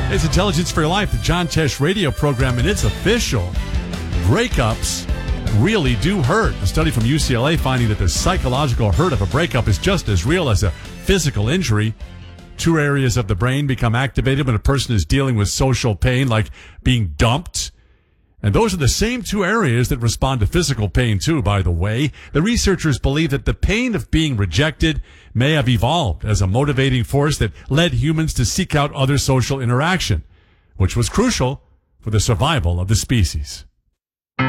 It's Intelligence for Your Life, the John Tesh radio program, and it's official. Breakups really do hurt. A study from UCLA finding that the psychological hurt of a breakup is just as real as a physical injury. Two areas of the brain become activated when a person is dealing with social pain, like being dumped. And those are the same two areas that respond to physical pain, too, by the way. The researchers believe that the pain of being rejected may have evolved as a motivating force that led humans to seek out other social interaction, which was crucial for the survival of the species.